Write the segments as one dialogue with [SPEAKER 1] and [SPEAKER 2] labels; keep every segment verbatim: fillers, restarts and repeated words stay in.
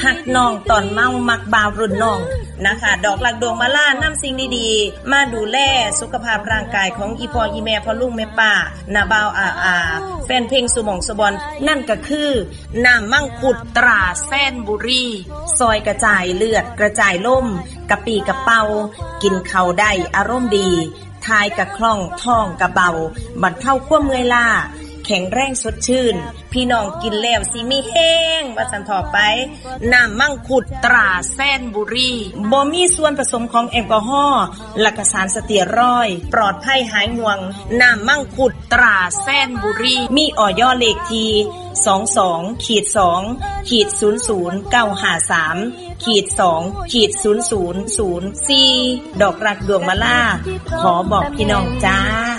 [SPEAKER 1] หักน้องตอนเมามักบ่าวรุ่นน้องนะคะดอกหลักดวงมาล่านำสิ่งดีๆมาดูแลสุขภาพร่างกายของอีพ่ออีแม่พ่อลุงแม่ป้านาบ่าวอาอาแฟนเพลงสุหม่องสุบอนนั่นก็คือน้ำมังคุดตราแสนบุรีซอยกระจายเลือดกระจายล่มกะปีกะเป่ากินข้าวได้อารมณ์ดีทายกะคล่องท้องกะเบาบรรเทาความเมื่อยล้าแข็งแรงสดชื่นพี่น้องกินแล้วสิมีแห้งว่าสันต่อไปน้ำมังคุดตราแสนบุรีบ่มีส่วนผสมของแอลกอฮอล์และก็สารสเตียรอยด์ปลอดภัยหายห่วงน้ำมังคุดตราแสนบุรีมีอย.เลขที่ สองสอง สอง ศูนย์ ศูนย์ เก้า ห้า สาม สอง ศูนย์ ศูนย์ ศูนย์ สี่ ดอกรักดวงมะล่าขอบอกพี่น้องจ้า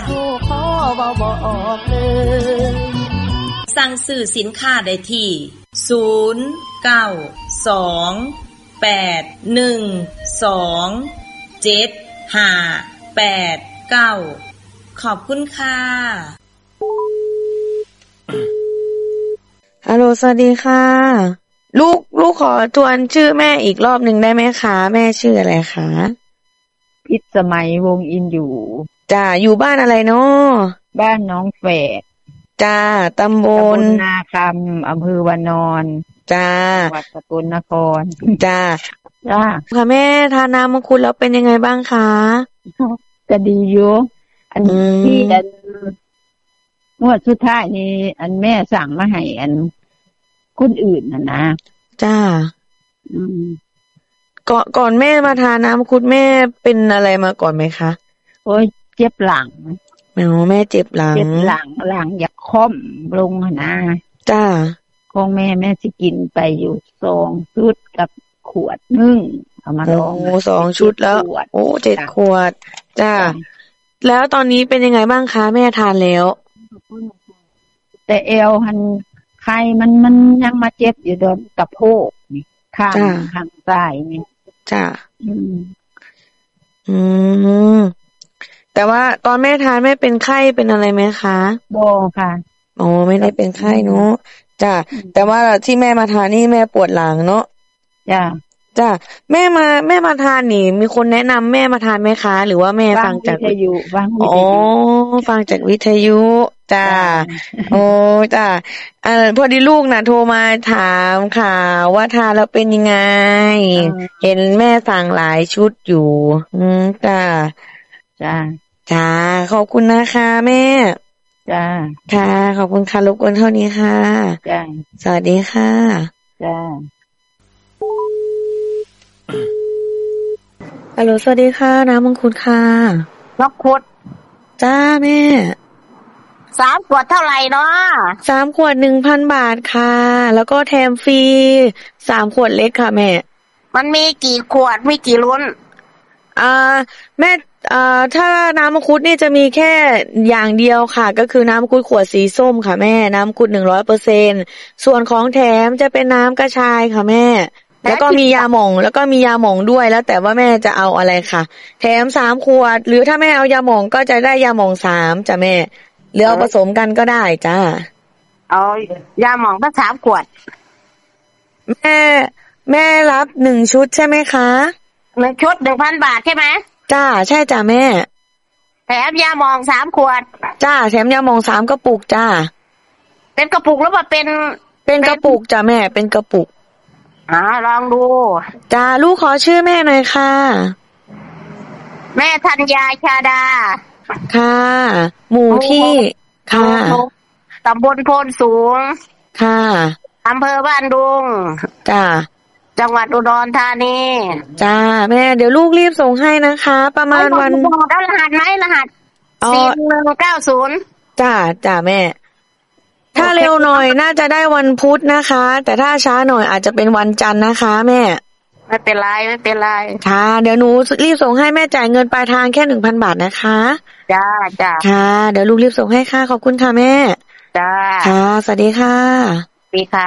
[SPEAKER 1] สั่งซื้อสินค้าได้ที่ศูนย์ เก้า สอง แปด หนึ่ง สอง เจ็ด ห้า แปด เก้าขอบคุณค่ะ
[SPEAKER 2] ฮัลโหลสวัสดีค่ะลูกลูกขอทวนชื่อแม่อีกรอบหนึ่งได้ไหมคะแม่ชื่ออะไรคะ
[SPEAKER 3] พิสมัยวงอินอยู่
[SPEAKER 2] จ้าอยู่บ้านอะไรเนาะ
[SPEAKER 3] บ้านน้องแฝด
[SPEAKER 2] จ้าตำบล
[SPEAKER 3] นาคำอำเภอวานอน
[SPEAKER 2] จ้า
[SPEAKER 3] จังหวัดสกลนคร
[SPEAKER 2] จ้า
[SPEAKER 3] จ้า
[SPEAKER 2] ค่ะแม่ทานน้ำมังคุดแล้วเป็นยังไงบ้างคะ
[SPEAKER 3] ก็ดีอยู่อันที่อันงวดสุดท้ายนี่อันแม่สั่งมาให้อันคนอื่นน่ะนะ
[SPEAKER 2] จ้า
[SPEAKER 3] อืม
[SPEAKER 2] ก่อนก่อนแม่มาทานน้ำมังคุดแม่เป็นอะไรมาก่อนไหมคะ
[SPEAKER 3] โอ้ยเจ็บหลัง
[SPEAKER 2] อ๋อแม่เจ็บหลัง
[SPEAKER 3] เจ็บหลังหลังอยากค่อมลงหั่นนะ
[SPEAKER 2] จ้า
[SPEAKER 3] ของแม่แม่สิกินไปอยู่สองชุดกับขวดนึงเอามาลอง
[SPEAKER 2] โอ้สองชุดแล้วโอ้เจ็ดขวดจ้าแล้วตอนนี้เป็นยังไงบ้างคะแม่ทานแล้ว
[SPEAKER 3] แต่เอวหันไข้มันมันยังมาเจ็บอยู่โดนกระโพกนี่ข้างข้างซ้ายนี่
[SPEAKER 2] จ้า
[SPEAKER 3] อืม
[SPEAKER 2] อืมแต่ว่าตอนแม่ทานแม่เป็นไข้เป็นอะไรไหมคะ
[SPEAKER 3] บ่ค่ะ
[SPEAKER 2] อ๋อไม่ได้เป็นไข้เนาะจ้าแต่ว่าที่แม่มาทานนี่แม่ปวดหลังเนาะ
[SPEAKER 3] จ้า
[SPEAKER 2] จ้าแม่มาแม่มาทานนี่มีคนแนะนำแม่มาทานไหมคะหรือว่าแม่ฟังจาก
[SPEAKER 3] วิทยุฟังวิทยุ
[SPEAKER 2] อ๋อฟังจากวิทยุจ้าโอ้จ้าอ่าพอดีลูกน่ะโทรมาถามค่ะว่าทานแล้วเป็นยังไงเห็นแม่สั่งหลายชุดอยู่อืมจ้า
[SPEAKER 3] จ้า
[SPEAKER 2] จ้าขอบคุณนะคะแม่
[SPEAKER 3] จ้า
[SPEAKER 2] ค่ะขอบคุณค่ะรบกวนเท่านี้ค่ะ
[SPEAKER 3] จ้า
[SPEAKER 2] สวัสดีค่ะ
[SPEAKER 3] จ้า
[SPEAKER 2] ฮัลโหลสวัสดีค่ะน้ำมังคุดค่ะ
[SPEAKER 3] มังคุด
[SPEAKER 2] จ้าแม่
[SPEAKER 3] สามขวดเท่าไหร่เนาะ
[SPEAKER 2] สามขวด หนึ่งพัน บาทค่ะแล้วก็แถมฟรีสามขวดเล็กค่ะแม่
[SPEAKER 3] มันมีกี่ขวดมีกี่ลุ้น
[SPEAKER 2] อ่าแม่อ่าถ้าน้ำมังคุดนี่จะมีแค่อย่างเดียวค่ะก็คือน้ำมังคุดขวดสีส้มค่ะแม่น้ำมังคุด หนึ่งร้อยเปอร์เซ็นต์ ส่วนของแถมจะเป็นน้ำกระชายค่ะแม่แล้วก็มียาหม่องแล้วก็มียาหม่องด้วยแล้วแต่ว่าแม่จะเอาอะไรค่ะแถมสามขวดหรือถ้าแม่เอายาหม่องก็จะได้ยาหม่องสามจ้ะแม่หรือเอาผสมกันก็ได้จ้า
[SPEAKER 3] เอายาหม่องตั้งสามขวด
[SPEAKER 2] แม่แม่รับหนึ่งชุดใช่ไหมคะ
[SPEAKER 3] หนึ่งชุด หนึ่งพัน บาทใช่ไหม
[SPEAKER 2] จ้าใช่จ้ะแม่
[SPEAKER 3] แถมยาหม่องสามขวด
[SPEAKER 2] จ้าแถมยาหม่องสามกระปุกจ้า
[SPEAKER 3] เป็นกระปุกหรือว่าเป็น
[SPEAKER 2] เป็นกระปุกจ้ะแม่เป็นกระปุก
[SPEAKER 3] อ่าลองดู
[SPEAKER 2] จ้าลูกขอชื่อแม่หน่อยค่ะ
[SPEAKER 3] แม่ธัญญาชาดา
[SPEAKER 2] ค่ะหมู่ที่ค่ะ
[SPEAKER 3] ตำบลโพนสูง
[SPEAKER 2] ค่ะ
[SPEAKER 3] อำเภอบ้านดุง
[SPEAKER 2] จ้า
[SPEAKER 3] จังหวัดอุดรธานี
[SPEAKER 2] จ้าแม่เดี๋ยวลูกรีบส่งให้นะคะประมาณวัน
[SPEAKER 3] ได้รหัสไหมรหัสสี่หนึ่งเก้าศูนย์
[SPEAKER 2] จ้าจ้าแม่ถ้าเร็วหน่อยน่าจะได้วันพุธนะคะแต่ถ้าช้าหน่อยอาจจะเป็นวันจันทร์นะคะแม่
[SPEAKER 3] ไม่เป็นไรไม่เป็นไร
[SPEAKER 2] ค่ะเดี๋ยวหนูรีบส่งให้แม่จ่ายเงินปลายทางแค่ หนึ่งพัน บาทนะคะ
[SPEAKER 3] จ้าจ้า
[SPEAKER 2] ค่ะเดี๋ยวลูกรีบส่งให้ค่ะขอบคุณค่ะแม่
[SPEAKER 3] จ้า
[SPEAKER 2] ค่ะสวัสดีค่ะ
[SPEAKER 3] สวัสดีค่ะ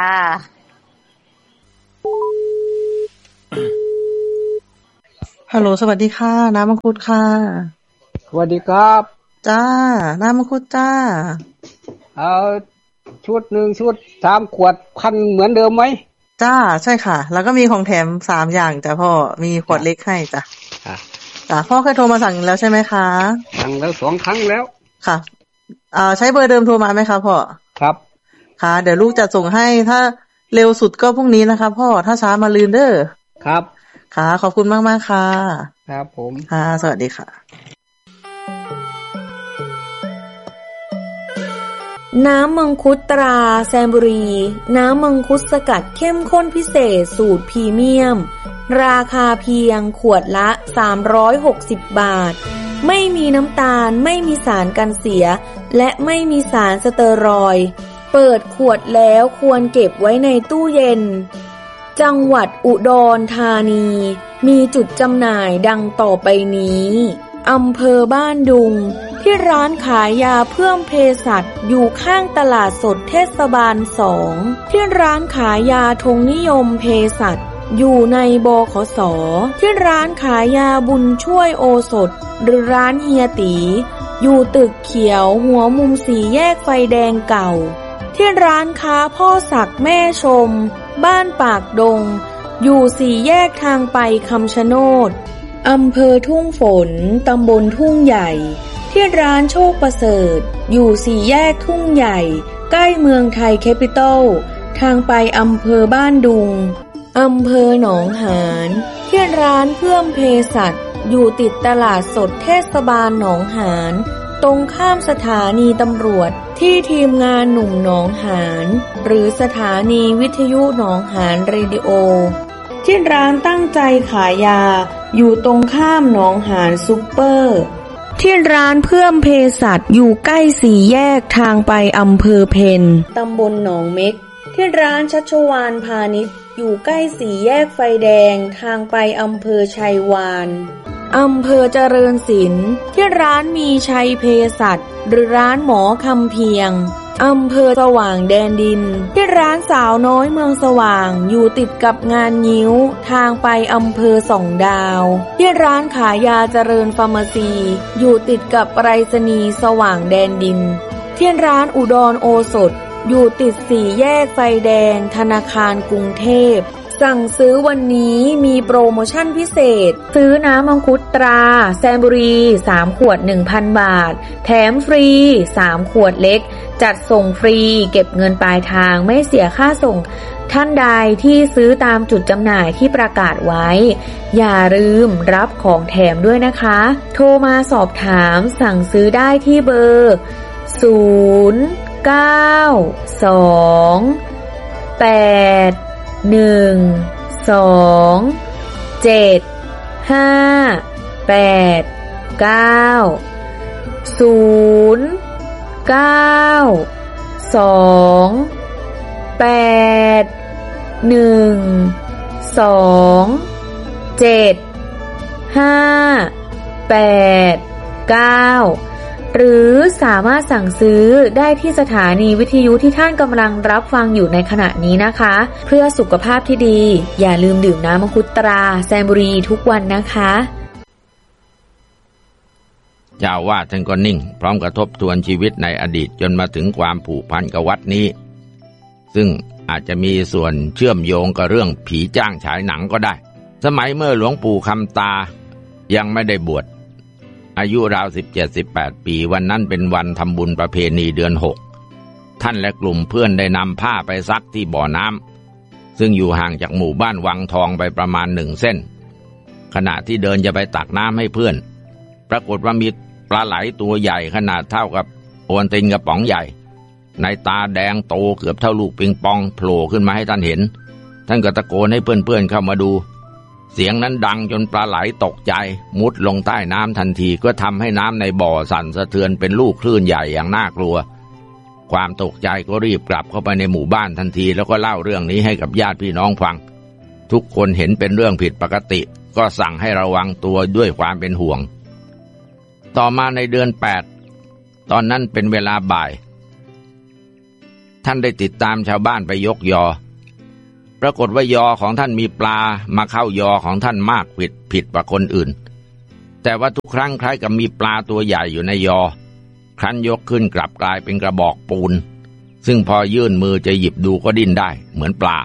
[SPEAKER 4] ฮัลโหลสวัสดีค่ะน้ำมังคุดค่ะ
[SPEAKER 5] สวัสดีครับ
[SPEAKER 4] จ้าน้ำมังคุดจ้า
[SPEAKER 5] เอาชุดหนึ่งชุดสามขวดพันเหมือนเดิมไหม
[SPEAKER 4] จ้าใช่ค่ะ แล้วก็มีของแถมสามอย่างจ้ะพ่อมีขวดเล็กให้จ้ะจ้ะพ่อเคยโทรมาสั่งแล้วใช่ไหมคะ
[SPEAKER 5] สั่งแล้วสองครั้งแล้ว
[SPEAKER 4] ค่ะอ่าใช้เบอร์เดิมโทรมาไหมคะพ่อ
[SPEAKER 5] ครับ
[SPEAKER 4] ค่ะเดี๋ยวลูกจะส่งให้ถ้าเร็วสุดก็พรุ่งนี้นะคะพ่อถ้าช้ามาลืนเด้อ
[SPEAKER 5] ครับ
[SPEAKER 4] ค่ะขอบคุณมากๆค่ะ
[SPEAKER 5] ครับผม
[SPEAKER 4] ค่ะสวัสดีค่ะ
[SPEAKER 2] น้ำมังคุดตราแซมบุรีน้ำมังคุดสกัดเข้มข้นพิเศษสูตรพรีเมียมราคาเพียงขวดละสามร้อยหกสิบบาทไม่มีน้ำตาลไม่มีสารกันเสียและไม่มีสารสเตอรอยด์เปิดขวดแล้วควรเก็บไว้ในตู้เย็นจังหวัดอุดรธานีมีจุดจำหน่ายดังต่อไปนี้อำเภอบ้านดุงที่ร้านขายยาเพิ่มเภสัชอยู่ข้างตลาดสดเทศบาลสองที่ร้านขายยาธงนิยมเภสัชอยู่ในบขสที่ร้านขายยาบุญช่วยโอสถหรือร้านเฮียตีอยู่ตึกเขียวหัวมุมสี่แยกไฟแดงเก่าที่ร้านค้าพ่อศักดิ์แม่ชมบ้านปากดงอยู่สี่แยกทางไปคำชะโนดอำเภอทุ่งฝนตำบลทุ่งใหญ่ที่ร้านโชคประเสริฐอยู่สี่แยกทุ่งใหญ่ใกล้เมืองไทยแคปิตอลทางไปอำเภอบ้านดุงอำเภอหนองหานที่ร้านเพื่อมเภสัชอยู่ติดตลาดสดเทศบาลหนองหานตรงข้ามสถานีตำรวจที่ทีมงานหนุ่มหนองหานหรือสถานีวิทยุหนองหานเรดิโอที่ร้านตั้งใจขายยาอยู่ตรงข้ามหนองหานซุปเปอร์ที่ร้านเพื่อมเภสัชอยู่ใกล้สี่แยกทางไปอำเภอเพนตำบลหนองเม็กที่ร้านชัชวาลพาณิชย์อยู่ใกล้สี่แยกไฟแดงทางไปอำเภอชัยวานอำเภอเจริญศิลป์ที่ร้านมีชัยเภสัชหรือร้านหมอคำเพียงอำเภอสว่างแดนดินที่ร้านสาวน้อยเมืองสว่างอยู่ติดกับงานงิ้วทางไปอำเภอสองดาวที่ร้านขายยาเจริญฟาร์มาซีอยู่ติดกับไปรษณีย์สว่างแดนดินที่ร้านอุดรโอสถอยู่ติดสี่แยกไฟแดงธนาคารกรุงเทพสั่งซื้อวันนี้มีโปรโมชั่นพิเศษซื้อน้ำมังคุดตราแซมบุรีสามขวด หนึ่งพัน บาทแถมฟรีสามขวดเล็กจัดส่งฟรีเก็บเงินปลายทางไม่เสียค่าส่งท่านใดที่ซื้อตามจุดจำหน่ายที่ประกาศไว้อย่าลืมรับของแถมด้วยนะคะโทรมาสอบถามสั่งซื้อได้ที่เบอร์ศูนย์ เก้า สอง แปด หนึ่ง สอง เจ็ด ห้า แปด เก้า ศูนย์ เก้า สอง แปด หนึ่ง สอง เจ็ด ห้า แปด เก้าหรือสามารถสั่งซื้อได้ที่สถานีวิทยุที่ท่านกำลังรับฟังอยู่ในขณะนี้นะคะเพื่อสุขภาพที่ดีอย่าลืมดื่มน้ำมังคุดตราแซมบุรีทุกวันนะคะ
[SPEAKER 6] เจ้าวาดท่านก็นิ่งพร้อมกับทบทวนชีวิตในอดีตจนมาถึงความผูกพันกับวัดนี้ซึ่งอาจจะมีส่วนเชื่อมโยงกับเรื่องผีจ้างฉายหนังก็ได้สมัยเมื่อหลวงปู่คำตายังไม่ได้บวชอายุราว สิบเจ็ด สิบแปด ปีวันนั้นเป็นวันทำบุญประเพณีเดือนหกท่านและกลุ่มเพื่อนได้นำผ้าไปซักที่บ่อน้ำซึ่งอยู่ห่างจากหมู่บ้านวังทองไปประมาณหนึ่งเส้นขณะที่เดินจะไปตักน้ำให้เพื่อนปรากฏว่ามีปลาไหลตัวใหญ่ขนาดเท่ากับโอนตินกระป๋องใหญ่ในตาแดงโตเกือบเท่าลูกปิงปองโผล่ขึ้นมาให้ท่านเห็นท่านก็ตะโกนให้เพื่อนๆเข้ามาดูเสียงนั้นดังจนปลาไหลตกใจมุดลงใต้น้ำทันทีก็ทำให้น้ำในบ่อสั่นสะเทือนเป็นลูกคลื่นใหญ่อย่างน่ากลัวความตกใจก็รีบกลับเข้าไปในหมู่บ้านทันทีแล้วก็เล่าเรื่องนี้ให้กับญาติพี่น้องฟังทุกคนเห็นเป็นเรื่องผิดปกติก็สั่งให้ระวังตัวด้วยความเป็นห่วงต่อมาในเดือนแปดตอนนั้นเป็นเวลาบ่ายท่านได้ติดตามชาวบ้านไปยกยอปรากฏว่ายอของท่านมีปลามาเข้ายอของท่านมากผิดผิดกว่าคนอื่นแต่ว่าทุกครั้งคล้ายกับมีปลาตัวใหญ่อยู่ในยอครั้นยกขึ้นกลับกลายเป็นกระบอกปูนซึ่งพอยื่นมือจะหยิบดูก็ดิ้นได้เหมือนปลา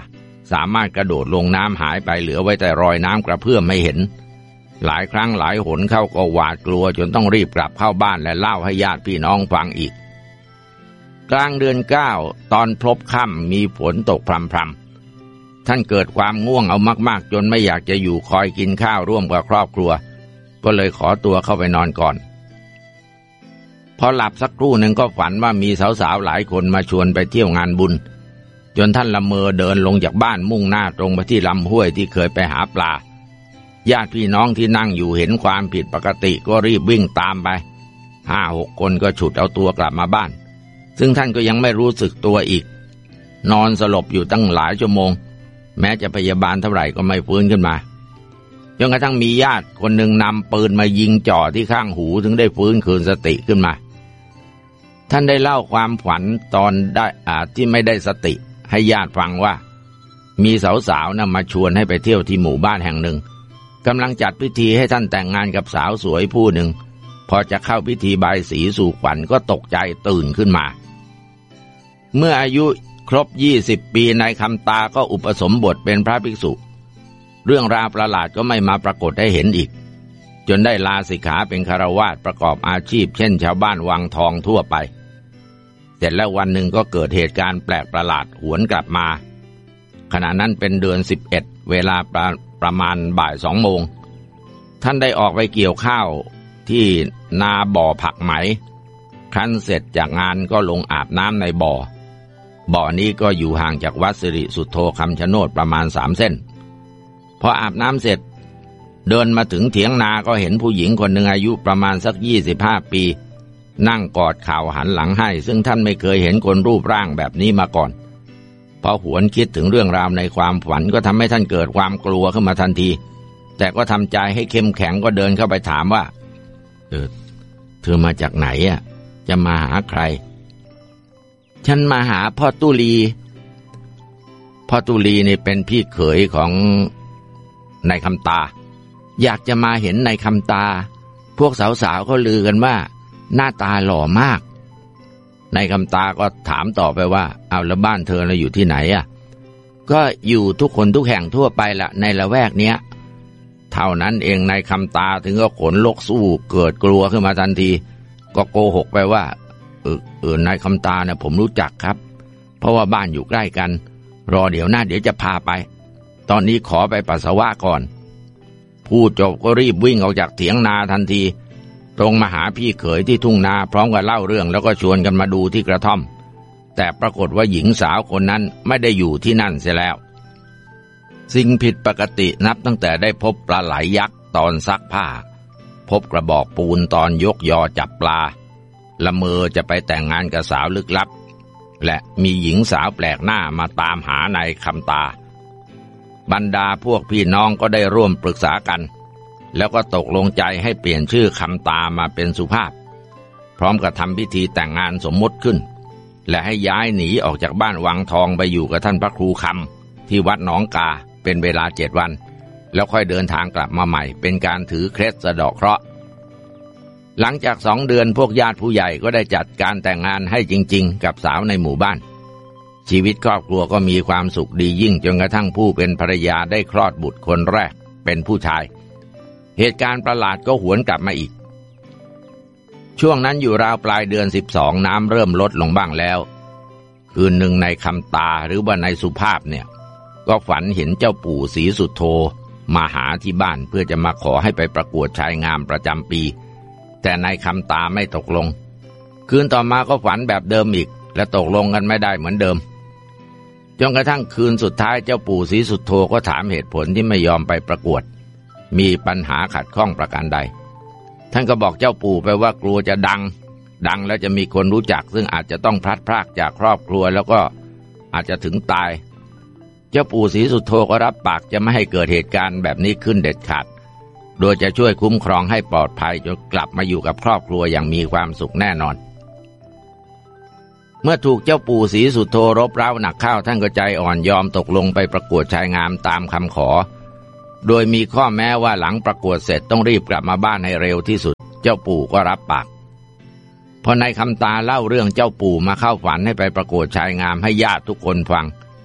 [SPEAKER 6] สามารถกระโดดลงน้ำหายไปเหลือไว้แต่รอยน้ำกระเพื่อมไม่เห็นหลายครั้งหลายหนเข้าก็หวาดกลัวจนต้องรีบกลับเข้าบ้านและเล่าให้ญาติพี่น้องฟังอีกกลางเดือนเก้าตอนพลบค่ำมีฝนตกพรำๆท่านเกิดความง่วงเอามากๆจนไม่อยากจะอยู่คอยกินข้าวร่วมกับครอบครัวก็เลยขอตัวเข้าไปนอนก่อนพอหลับสักครู่หนึ่งก็ฝันว่ามีสาวๆหลายคนมาชวนไปเที่ยวงานบุญจนท่านละเมอเดินลงจากบ้านมุ่งหน้าตรงไปที่ลำห้วยที่เคยไปหาปลาญาติพี่น้องที่นั่งอยู่เห็นความผิดปกติก็รีบวิ่งตามไปห้าหกคนก็ฉุดเอาตัวกลับมาบ้านซึ่งท่านก็ยังไม่รู้สึกตัวอีกนอนสลบอยู่ตั้งหลายชั่วโมงแม้จะพยาบาลเท่าไหร่ก็ไม่ฟื้นขึ้นมาจนกระทั่งมีญาติคนหนึ่งนำปืนมายิงจ่อที่ข้างหูถึงได้ฟื้นคืนสติขึ้นมาท่านได้เล่าความฝันตอนได้อาที่ไม่ได้สติให้ญาติฟังว่ามีสาวๆนำมาชวนให้ไปเที่ยวที่หมู่บ้านแห่งหนึ่งกำลังจัดพิธีให้ท่านแต่งงานกับสาวสวยผู้หนึ่งพอจะเข้าพิธีบายสีสู่ขวัญก็ตกใจตื่นขึ้นมาเมื่ออายุครบยี่สิบปีนายคำตาก็อุปสมบทเป็นพระภิกษุเรื่องราวประหลาดก็ไม่มาปรากฏให้เห็นอีกจนได้ลาสิกขาเป็นฆราวาสประกอบอาชีพเช่นชาวบ้านวังทองทั่วไปเสร็จแล้ววันหนึ่งก็เกิดเหตุการณ์แปลกประหลาดหวนกลับมาขณะนั้นเป็นเดือนสิบเอ็ดเวลาประประมาณบ่ายสองโมงท่านได้ออกไปเกี่ยวข้าวที่นาบ่อผักไหมครั้นเสร็จจากงานก็ลงอาบน้ำในบ่อบ่อนี้ก็อยู่ห่างจากวัดสิริสุทโธคำชะโนดประมาณสามเส้นพออาบน้ำเสร็จเดินมาถึงเถียงนาก็เห็นผู้หญิงคนหนึ่งอายุประมาณสักยี่สิบห้าปีนั่งกอดเข่าหันหลังให้ซึ่งท่านไม่เคยเห็นคนรูปร่างแบบนี้มาก่อนพอหวนคิดถึงเรื่องราวในความฝันก็ทำให้ท่านเกิดความกลัวขึ้นมาทันทีแต่ก็ทำใจให้เข้มแข็งก็เดินเข้าไปถามว่าเออเธอมาจากไหนอ่ะจะมาหาใครฉันมาหาพ่อตุลีพ่อตุลีนี่เป็นพี่เขยของนายคำตาอยากจะมาเห็นนายคำตาพวกสาวๆเขาลือกันว่าหน้าตาหล่อมากนายคำตาก็ถามต่อไปว่าเอาแล้วบ้านเธอเราอยู่ที่ไหนอ่ะก็อยู่ทุกคนทุกแห่งทั่วไปละในละแวกเนี้ยเท่านั้นเองนายคำตาถึงก็ขนลุกสู้เกิดกลัวขึ้นมาทันทีก็โกหกไปว่าเออเออนายคำตาเนี่ยผมรู้จักครับเพราะว่าบ้านอยู่ใกล้กันรอเดี๋ยวหน้าเดี๋ยวจะพาไปตอนนี้ขอไปปัสสาวะก่อนพูดจบก็รีบวิ่งออกจากเถียงนาทันทีตรงมาหาพี่เขยที่ทุ่งนาพร้อมกับเล่าเรื่องแล้วก็ชวนกันมาดูที่กระท่อมแต่ปรากฏว่าหญิงสาวคนนั้นไม่ได้อยู่ที่นั่นเสียแล้วสิ่งผิดปกตินับตั้งแต่ได้พบปลาไหลยักษ์ตอนซักผ้าพบกระบอกปูนตอนยกยอจับปลาละเมอจะไปแต่งงานกับสาวลึกลับและมีหญิงสาวแปลกหน้ามาตามหานายคำตาบรรดาพวกพี่น้องก็ได้ร่วมปรึกษากันแล้วก็ตกลงใจให้เปลี่ยนชื่อคำตามาเป็นสุภาพพร้อมกับทำพิธีแต่งงานสมมติขึ้นและให้ย้ายหนีออกจากบ้านวังทองไปอยู่กับท่านพระครูคำที่วัดหนองกาเป็นเวลาเจ็ดวันแล้วค่อยเดินทางกลับมาใหม่เป็นการถือเคล็ดสะเดาะเคราะห์หลังจากสองเดือนพวกญาติผู้ใหญ่ก็ได้จัดการแต่งงานให้จริงๆกับสาวในหมู่บ้านชีวิตครอบครัวก็มีความสุขดียิ่งจนกระทั่งผู้เป็นภรรยาได้คลอดบุตรคนแรกเป็นผู้ชายเหตุการณ์ประหลาดก็หวนกลับมาอีกช่วงนั้นอยู่ราวปลายเดือนสิบสองน้ำเริ่มลดลงบ้างแล้วคืนหนึ่งในคำตาหรือว่าในสุภาพเนี่ยก็ฝันเห็นเจ้าปู่ศรีสุโธมาหาที่บ้านเพื่อจะมาขอให้ไปประกวดชายงามประจำปีแต่นายคำตาไม่ตกลงคืนต่อมาก็ฝันแบบเดิมอีกและตกลงกันไม่ได้เหมือนเดิมจนกระทั่งคืนสุดท้ายเจ้าปู่ศรีสุโธก็ถามเหตุผลที่ไม่ยอมไปประกวดมีปัญหาขัดข้องประการใดท่านก็บอกเจ้าปู่ไปว่ากลัวจะดังดังแล้วจะมีคนรู้จักซึ่งอาจจะต้องพลัดพรากจากครอบครัวแล้วก็อาจจะถึงตายเจ้าปู่ศรีสุโธก็รับปากจะไม่ให้เกิดเหตุการณ์แบบนี้ขึ้นเด็ดขาดโดยจะช่วยคุ้มครองให้ปลอดภัยจนกลับมาอยู่กับครอบครัวอย่างมีความสุขแน่นอนเมื่อถูกเจ้าปู่ศรีสุโธรบเร้าหนักเข้าท่านก็ใจอ่อนยอมตกลงไปประกวดชายงามตามคำขอโดยมีข้อแม้ว่าหลังประกวดเสร็จต้องรีบกลับมาบ้านให้เร็วที่สุดเจ้าปู่ก็รับปากพอนายคำตาเล่าเรื่องเจ้าปู่มาเข้าฝันให้ไปประกวดชายงามให้ญาติทุกคนฟัง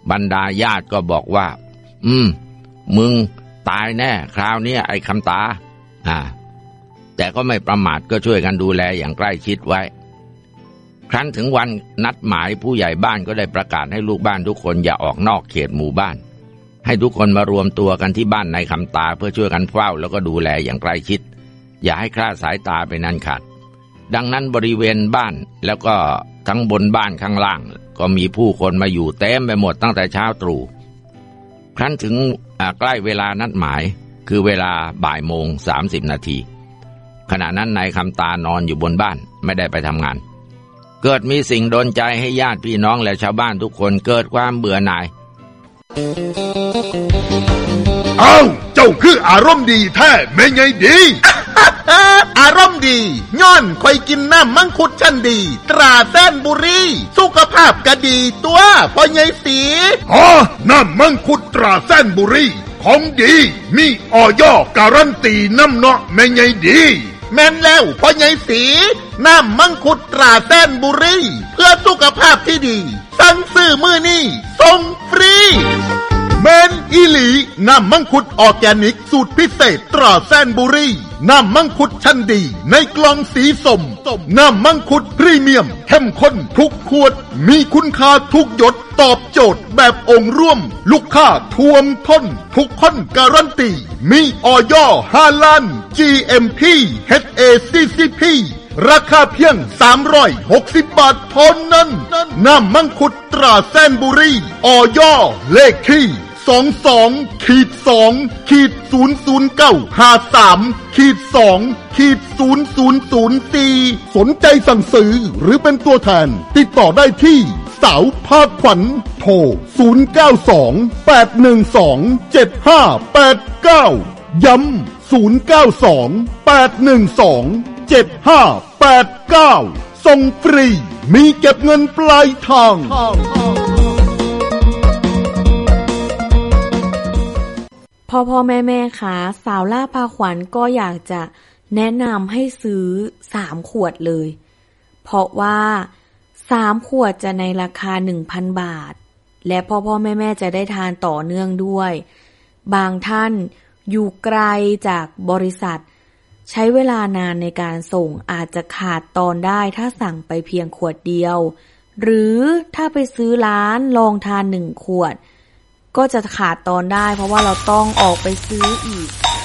[SPEAKER 6] บรรดาญาติก็บอกว่าอืมมึงตายแน่คราวนี้ไอ้คำตาอ่าแต่ก็ไม่ประมาทก็ช่วยกันดูแลอย่างใกล้ชิดไว้ครั้นถึงวันนัดหมายผู้ใหญ่บ้านก็ได้ประกาศให้ลูกบ้านทุกคนอย่าออกนอกเขตหมู่บ้านให้ทุกคนมารวมตัวกันที่บ้านในคำตาเพื่อช่วยกันเฝ้าแล้วก็ดูแลอย่างใกล้ชิดอย่าให้คลาดสายตาไปนั้นขาดดังนั้นบริเวณบ้านแล้วก็ทั้งบนบ้านข้างล่างก็มีผู้คนมาอยู่เต็มไปหมดตั้งแต่เช้าตรู่ครั้นถึงใกล้เวลานัดหมายคือเวลาบ่ายโมงสามสิบนาทีขณะนั้นนายคำตานอนอยู่บนบ้านไม่ได้ไปทำงานเกิดมีสิ่งโดนใจให้ญาติพี่น้องและชาวบ้านทุกคนเกิดความเบื่อหน่าย
[SPEAKER 7] เอ้าเจ้าคืออารมณ์ดีแท้แม่ไงดี
[SPEAKER 8] อารมณ์ดีย้อนคอยกินน้ำมังคุดชั้นดีตราแสนบุรีสุขภาพก็ดีตัวพ่อใหญ่สี
[SPEAKER 7] อ๋อน้ำมังคุดตราแสนบุรีของดีมีออยการันตีน้ำเนาะแม่ไงดี
[SPEAKER 8] แม่นแล้วพ่อใหญ่สีน้ำมังคุดตราแสนบุรีเพื่อสุขภาพที่ดีสั่งซื้อมื้อนี้ส่งฟรี
[SPEAKER 7] แมนอีหลีน้ำมังคุดออร์แกนิกสูตรพิเศษตราแสนบุรีน้ำมังคุดชั้นดีในกล่องสีส้มน้ำมังคุดพรีเมียมเข้มข้นทุกขวดมีคุณค่าทุกหยดตอบโจทย์แบบองค์ร่วมลูกค้าท่วมท้นทุกคนการันตีมีออยห้าล้าน จี เอ็ม พี เอช เอ ซี ซี พี ราคาเพียงสามร้อยหกสิบบาทเท่านั้นน้ำมังคุดตราแสนบุรีออยเลขที่สองสองขีดสองขีดศูนย์ศูนย์เก้าห้าสามขีดสองขีดศูนย์ศูนย์ศูนย์สี่สนใจสั่งซื้อหรือเป็นตัวแทนติดต่อได้ที่สาวภาคขวัญโทรศูนย์เก้าสองแปดหนึ่งสองเจ็ดห้าแปดเก้าย้ำศูนย์เก้าสองแปดหนึ่งสองเจ็ดห้าแปดเก้าส่งฟรีมีเก็บเงินปลายทาง
[SPEAKER 2] พ่อพ่อแม่แม่คะสาวล่าพาขวัญก็อยากจะแนะนำให้ซื้อสามขวดเลยเพราะว่าสามขวดจะในราคา หนึ่งพัน บาทและพ่อพ่อแม่แม่จะได้ทานต่อเนื่องด้วยบางท่านอยู่ไกลจากบริษัทใช้เวลานานในการส่งอาจจะขาดตอนได้ถ้าสั่งไปเพียงขวดเดียวหรือถ้าไปซื้อร้านลองทานหนึ่งขวดก็จะขาดตอนได้เพราะว่าเราต้องออกไปซื้ออีก